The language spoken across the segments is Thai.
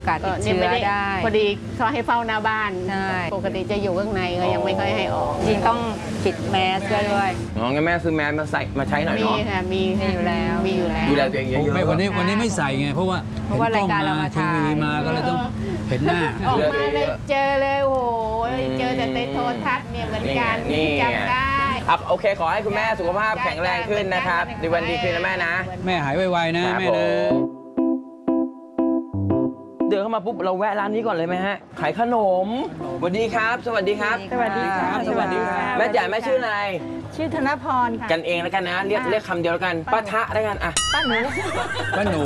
การติดเชื้อได้พอดีเขาให้เฝ้าหน้าบ้านปกติจะอยู่ข้างในก็ยังไม่ค่อยให้ออกจริงต้องปิดแมสด้วยอ๋องั้นแม่ซื้อแมสมาใส่มาใช้หน่อยเนาะมีค่ะมีอยู่แล้วดูแลตัวเองเยอะๆวันนี้ไม่ใส่ไงเพราะว่ารายการเรามาทีวีมาก็เลยต้องเห็นหน้าออกมาเลยเจอเลยโอ้โหเจอแต่ในโทรทัศน์เนี่ยเหมือนกันจำได้โอเคขอให้คุณแม่สุขภาพแข็งแรงขึ้นนะครับดีวันดีขึ้นนะแม่นะแม่หายไวๆนะแม่นะเดินเข้ามาปุ๊บเราแวะร้านนี้ก่อนเลยไหมฮะขายขนมสวัสดีครับสวัสดีครับสวัสดีครับสวัสดีครับแม่จ๋าแม่ชื่ออะไรชื่อธนพรค่ะกันเองแล้วกันนะเรียกคำเดียวแล้วกันป้าทะแล้วกันอ่ะป้าหนู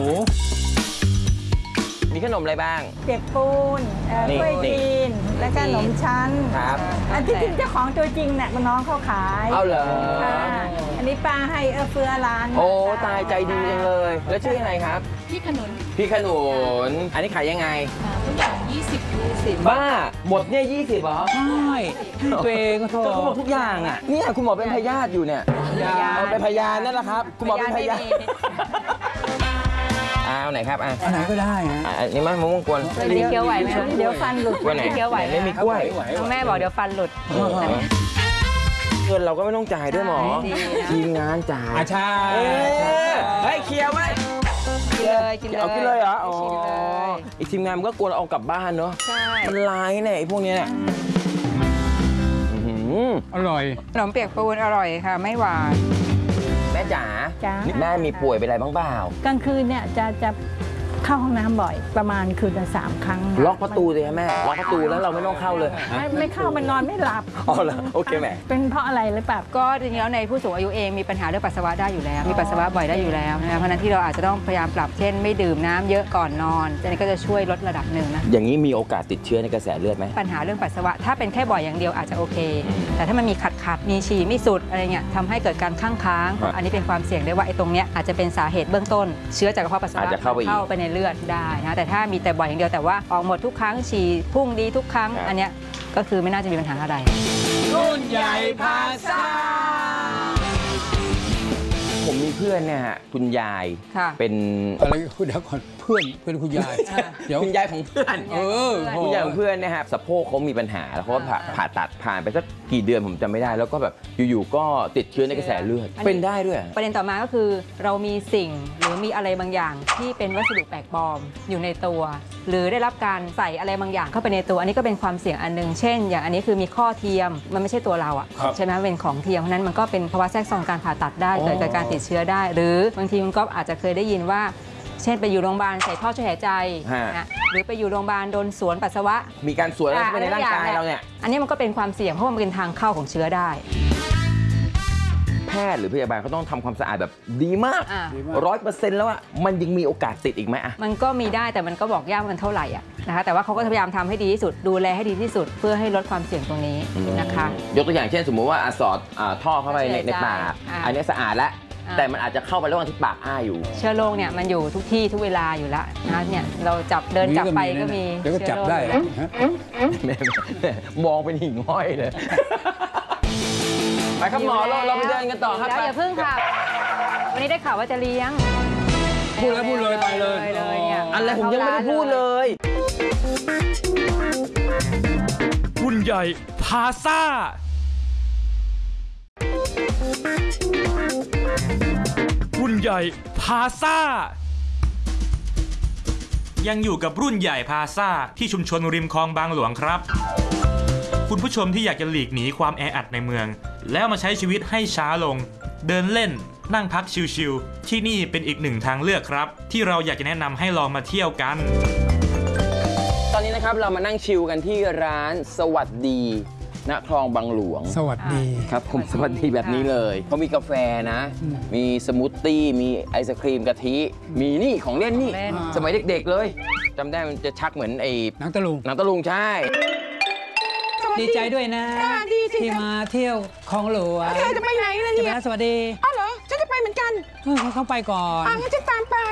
มีขนมอะไรบ้างเปียกปูนกล้วยจีนและก็ขนมชั้นครับอันที่จริงเจ้าของตัวจริงเนี่ยน้องเขาขายเอาเหรออันนี้ป้าให้เฟือร้านโอ้ตายใจดีจังเลยแล้วชื่ออะไรครับพี่ขนุนอันนี้ขายยังไงทุกอย่าง20 บ้าหมดเนี่ย20เหรอใช่ตัวเองก็โทษเขาบอกทุกอย่างอ่ะเนี่ยคุณหมอเป็นพยาธิอยู่เนี่ยเป็นพยานนั่นแหละครับคุณหมอเป็นพยาธิเอาไหนครับอันไหนก็ได้ฮะนี่มันมะม่วงกวนเคี้ยวไหวไหมเดี๋ยวฟันหลุดวันไหนเคี้ยวไหวไม่มีกล้วยแม่บอกเดี๋ยวฟันหลุดเงินเราก็ไม่ต้องจ่ายด้วยหมอทีมงานจ่ายใช่เฮ้ยเคี้ยวไหมกินเลยเอากินเลยเหรออ๋ออีกทีมงานมันก็กลัวเราเอากลับบ้านเนาะใช่มันร้ายเนี่ยไอ้พวกนี้เนี่ยอร่อยขนมเปียกปูนอร่อยค่ะไม่หวานแม่จ๋าแม่มีป่วยเป็นอะไรบ้างเปล่ากลางคืนเนี่ยจะเข้าห้องน้ำบ่อยประมาณคืนละ3 ครั้งล็อกประตูเลยแม่ล็อกประตูแล้วเราไม่ต้องเข้าเลยไม่เข้ามันนอนไม่หลับอ๋อเหรอโอเคแม่เป็นเพราะอะไรหรือเปล่าก็จริงๆแล้วในผู้สูงอายุเองมีปัญหาเรื่องปัสสาวะได้อยู่แล้วมีปัสสาวะบ่อยได้อยู่แล้วนะเพราะนั้นที่เราอาจจะต้องพยายามปรับเช่นไม่ดื่มน้ำเยอะก่อนนอนอันนี้ก็จะช่วยลดระดับหนึ่งนะอย่างนี้มีโอกาสติดเชื้อในกระแสเลือดไหมปัญหาเรื่องปัสสาวะถ้าเป็นแค่บ่อยอย่างเดียวอาจจะโอเคแต่ถ้ามันมีขัดมีฉี่ไม่สุดอะไรเงี้ยทำให้เกิดการค้างอันนี้เป็นความเสี่ยงได้ว่าไอ้ตรงเนี้ยอาจจะเป็นสาเหตุเบื้องต้นเชื้อจากกระเพาะปัสสาวะเข้าไปในเลือดได้นะแต่ถ้ามีแต่บ่อยอย่างเดียวแต่ว่าออกหมดทุกครั้งฉี่พุ่งดีทุกครั้งอันเนี้ยก็คือไม่น่าจะมีปัญหาอะไรรุ่นใหญ่พาซ่าผมมีเพื่อนเนี่ยฮะคุณยายเป็นอะไรเดี๋ยวก่อนเพื่อนคุณยายเดี๋ยวคุณยายของเพื่อนคุณยายของเพื่อนเนี่ยฮะสะโพกเขามีปัญหาแล้วเขาผ่าตัดผ่านไปสักกี่เดือนผมจำไม่ได้แล้วก็แบบอยู่ๆก็ติดเชื้อในกระแสเลือดเป็นได้ด้วยประเด็นต่อมาก็คือเรามีสิ่งหรือมีอะไรบางอย่างที่เป็นวัสดุแปลกปลอมอยู่ในตัวหรือได้รับการใส่อะไรบางอย่างเข้าไปในตัวอันนี้ก็เป็นความเสี่ยงอันนึงเช่นอย่างอันนี้คือมีข้อเทียมมันไม่ใช่ตัวเราอะใช่ไหมเป็นของเทียมเพราะนั้นมันก็เป็นภาวะแทรกซ้อนการผ่าตัดได้เกิดจากการติดเชื้อได้หรือบางทีมันก็อาจจะเคยได้ยินว่าเช่นไปอยู่โรงพยาบาลใส่ท่อช่วยหายใจหรือไปอยู่โรงพยาบาลโดนสวนปัสสาวะมีการสวนอะไรในร่างกายเราเนี่ยอันนี้มันก็เป็นความเสี่ยงเพราะมันเป็นทางเข้าของเชื้อได้แพทย์หรือพยาบาลเขาต้องทำความสะอาดแบบดีมาก100%แล้วอะมันยังมีโอกาสติดอีกไหมอะมันก็มีได้แต่มันก็บอกยากมันเท่าไหร่อะนะคะแต่ว่าเขาก็พยายามทำให้ดีที่สุดดูแลให้ดีที่สุดเพื่อให้ลดความเสี่ยงตรงนี้นะคะยกตัวอย่างเช่นสมมุติว่าสอดท่อเข้าไปในปากอันนี้สะอาดแล้วแต่มันอาจจะเข้าไประหว่างที่ปากอ้าอยู่เชื้อโรคเนี่ยมันอยู่ทุกที่ทุกเวลาอยู่แล้วนะเนี่ยเราเดินจับไปก็มีเดี๋ยวก็จับได้มองเป็นหิ่งห้อยเลยไปครับหมอเราไปเดินกันต่อครับอย่าเพิ่งค่ะวันนี้ได้ข่าวว่าจะเลี้ยงพูดเลยไปเลยเนี่ยอะไรผมยังไม่ได้พูดเลยรุ่นใหญ่พาซ่ารุ่นใหญ่พาซ่ายังอยู่กับรุ่นใหญ่พาซ่าที่ชุมชนริมคลองบางหลวงครับคุณผู้ชมที่อยากจะหลีกหนีความแออัดในเมืองแล้วมาใช้ชีวิตให้ช้าลงเดินเล่นนั่งพักชิลๆที่นี่เป็นอีกหนึ่งทางเลือกครับที่เราอยากจะแนะนำให้ลองมาเที่ยวกันตอนนี้นะครับเรามานั่งชิลกันที่ร้านสวัสดีณคลองบางหลวงสวัสดีครับผมสวัสดีแบบนี้เลยเขามีกาแฟนะมีสมูทตี้มีไอศครีมกะทิมีนี่ของเล่นนี่สมัยเด็กๆเลยจำได้มันจะชักเหมือนไอ้หนังตะลุงใช่ดีใจด้วยนะที่มาเที่ยวคลองหลวงจะไปไหนล่ะเนี่ยสวัสดีอ๋อเหรอฉันจะไปเหมือนกันเขาไปก่อนงั้นฉันตามไป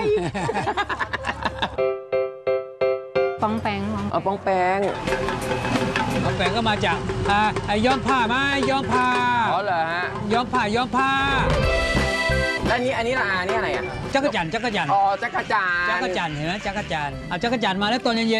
ป้องแปงป้องแปงก็มาจากย้อมผ้าไหมย้อมผ้าอ๋อเหรอฮะย้อมผ้าแล้วอันนี้ละนี่อะไรอ่ะจักรจันอ๋อจักรจันเห็นไหมจักรจันมาแล้วตอนเย็น